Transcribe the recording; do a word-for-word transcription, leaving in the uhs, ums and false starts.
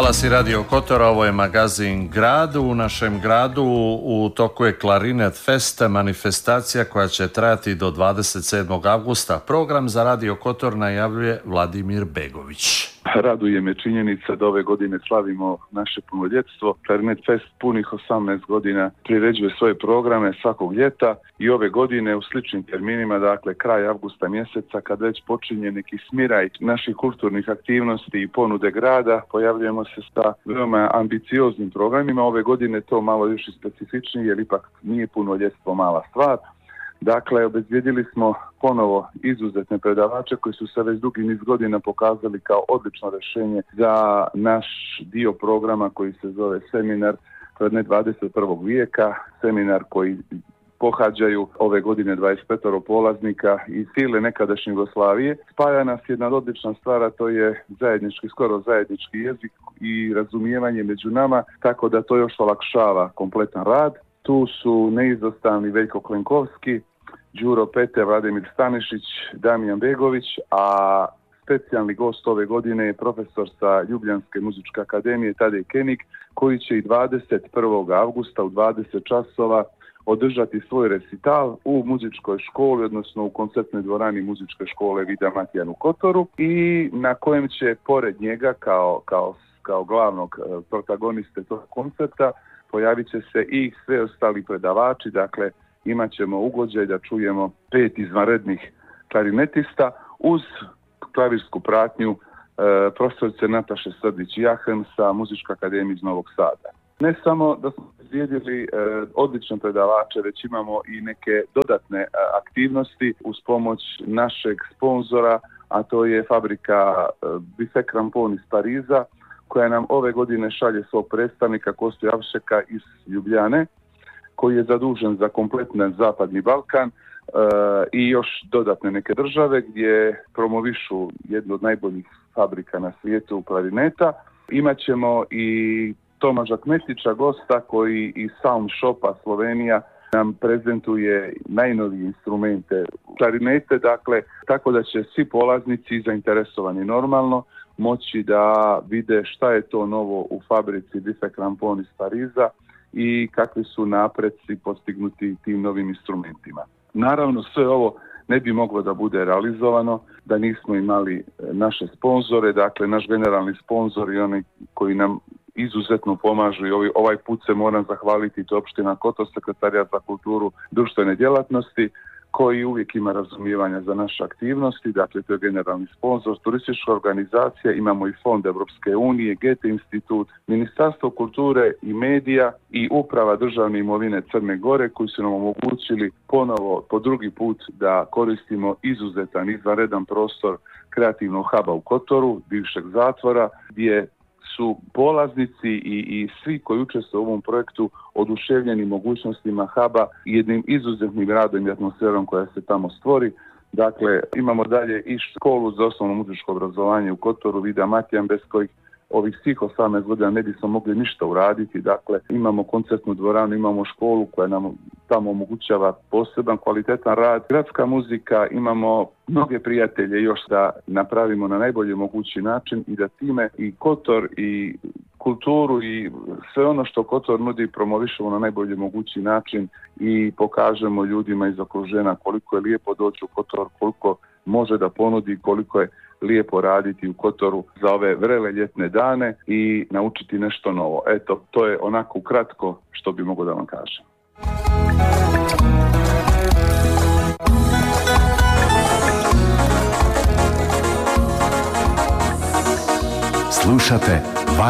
Talasi Radio Kotora, ovo je magazin Grad. U našem gradu u toku je Klarinet Fest, manifestacija koja će trajati do dvadeset sedmog avgusta. Program za Radio Kotor najavljuje Vladimir Begović. Raduje me činjenica da ove godine slavimo naše punoljetstvo. Klarinet Fest punih osamnaest godina priređuje svoje programe svakog ljeta i ove godine u sličnim terminima, dakle kraj avgusta mjeseca, kad već počinje neki smiraj naših kulturnih aktivnosti i ponude grada, pojavljujemo se sa veoma ambicioznim programima. Ove godine to malo još i specifičnije jer ipak nije punoljetstvo mala stvar. Dakle, obezbijedili smo ponovo izuzetne predavače koji su se već dugi niz godina pokazali kao odlično rješenje za naš dio programa koji se zove Seminar Klarinet dvadeset prvog vijeka, seminar koji pohađaju ove godine dvadeset pet polaznika iz cijele nekadašnje Jugoslavije. Spaja nas jedna odlična stvar, a to je zajednički, skoro zajednički jezik i razumijevanje među nama, tako da to još olakšava kompletan rad. Tu su neizostavni Veljko Klenkovski, Đuro Pete, Vladimir Stanišić, Damijan Begović, a specijalni gost ove godine je profesor sa Ljubljanske muzičke akademije Tadej Kenig, koji će i dvadeset prvog avgusta u dvadeset časova održati svoj recital u muzičkoj školi, odnosno u koncertnoj dvorani muzičke škole Vida Matijan u Kotoru, i na kojem će pored njega kao, kao, kao glavnog protagoniste tog koncerta pojavit će se i sve ostali predavači. Dakle, imat ćemo ugođaj da čujemo pet izvanrednih klarinetista uz klavirsku pratnju e, profesorice Nataše Srdić-Jahen sa Muzičke akademije iz Novog Sada. Ne samo da smo izvijedili e, odlične predavače, već imamo i neke dodatne e, aktivnosti uz pomoć našeg sponzora, a to je fabrika e, Buffet Crampon iz Pariza, koja nam ove godine šalje svog predstavnika Kostu Javšeka iz Ljubljane, koji je zadužen za kompletan Zapadni Balkan e, i još dodatne neke države gdje promovišu jednu od najboljih fabrika na svijetu klarineta. Imaćemo i Tomaža Kmetića, gosta, koji iz Sound Shopa Slovenija nam prezentuje najnovije instrumente klarinete, dakle, tako da će svi polaznici zainteresovani normalno moći da vide šta je to novo u fabrici Buffet Crampon iz Pariza i kakvi su napreci postignuti tim novim instrumentima. Naravno, sve ovo ne bi moglo da bude realizovano da nismo imali naše sponzore, dakle naš generalni sponzor i oni koji nam izuzetno pomažu, i ovaj put se moram zahvaliti, to opština Kotor, Sekretarijat za kulturu društvene djelatnosti, koji uvijek ima razumijevanja za naše aktivnosti. Dakle, to je generalni sponzor, turistička organizacija, imamo i Fond Evropske unije, Goethe institut, Ministarstvo kulture i medija i Uprava državne imovine Crne Gore, koji su nam omogućili ponovo po drugi put da koristimo izuzetan, izvanredan prostor kreativnog huba u Kotoru, bivšeg zatvora, gdje su polaznici i, i svi koji učestvuju u ovom projektu oduševljeni mogućnostima huba i jednim izuzetnim radom i atmosferom koja se tamo stvori. Dakle, imamo dalje i školu za osnovno muzičko obrazovanje u Kotoru Vida Matijan, bez kojih ovih svih osamnaest godina ne bismo mogli ništa uraditi. Dakle, imamo koncertnu dvoranu, imamo školu koja nam tamo omogućava poseban kvalitetan rad. Gradska muzika, imamo mnoge prijatelje još da napravimo na najbolji mogući način i da time i Kotor i kulturu i sve ono što Kotor nudi promovišemo na najbolji mogući način i pokažemo ljudima iz okruženja koliko je lijepo doći u Kotor, koliko može da ponudi, koliko je lijepo raditi u Kotoru za ove vrele ljetne dane i naučiti nešto novo. Eto, to je onako ukratko što bi mogo da vam kažem. Slušate